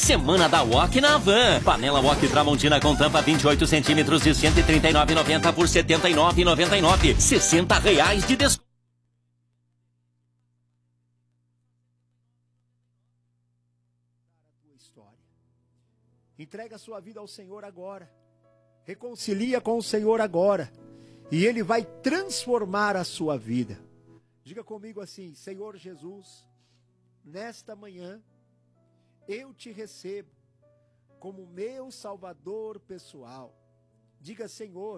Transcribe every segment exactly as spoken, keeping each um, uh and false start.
Semana da Wok na Havan. Panela Wok Tramontina com tampa vinte e oito centímetros de cento e trinta e nove reais e noventa centavos por setenta e nove reais e noventa e nove centavos. sessenta reais de desconto. Entrega a sua vida ao Senhor agora. Reconcilia com o Senhor agora. E Ele vai transformar a sua vida. Diga comigo assim: Senhor Jesus, nesta manhã, eu te recebo como meu Salvador pessoal. Diga: Senhor,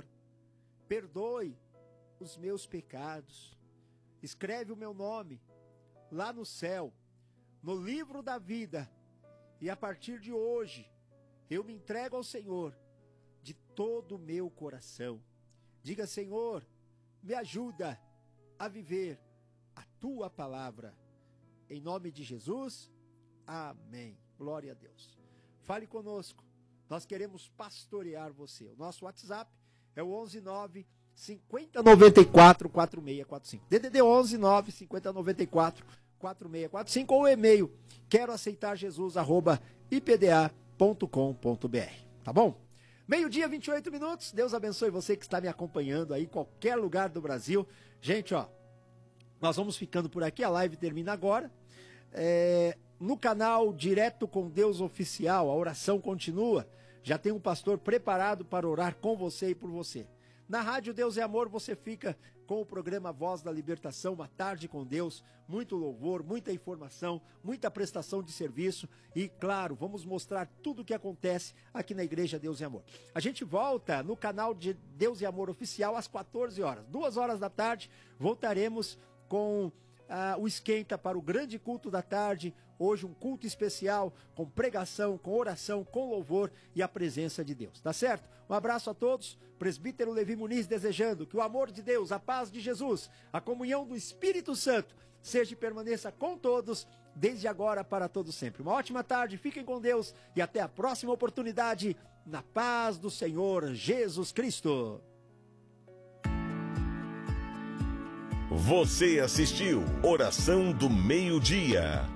perdoe os meus pecados. Escreve o meu nome lá no céu, no livro da vida. E a partir de hoje, eu me entrego ao Senhor de todo o meu coração. Diga: Senhor, me ajuda a viver a tua palavra. Em nome de Jesus, amém. Glória a Deus. Fale conosco. Nós queremos pastorear você. O nosso WhatsApp é o onze nove cinquenta noventa e quatro quarenta e seis quarenta e cinco. D D D onze nove cinquenta noventa e quatro quarenta e seis quarenta e cinco ou o e-mail quero aceitar Jesus arroba i p d a ponto com ponto b r. Tá bom? Meio-dia, vinte e oito minutos. Deus abençoe você que está me acompanhando aí em qualquer lugar do Brasil. Gente, ó, nós vamos ficando por aqui. A live termina agora. É, no canal Direto com Deus Oficial, a oração continua. Já tem um pastor preparado para orar com você e por você. Na Rádio Deus é Amor, você fica com o programa Voz da Libertação, uma tarde com Deus, muito louvor, muita informação, muita prestação de serviço e, claro, vamos mostrar tudo o que acontece aqui na Igreja Deus e Amor. A gente volta no canal de Deus e Amor Oficial às quatorze horas. Duas horas da tarde, voltaremos com ah, o esquenta para o grande culto da tarde. Hoje um culto especial com pregação, com oração, com louvor e a presença de Deus. Tá certo? Um abraço a todos. Presbítero Levi Muniz desejando que o amor de Deus, a paz de Jesus, a comunhão do Espírito Santo seja e permaneça com todos, desde agora para todo sempre. Uma ótima tarde, fiquem com Deus e até a próxima oportunidade, na paz do Senhor Jesus Cristo. Você assistiu Oração do Meio-Dia.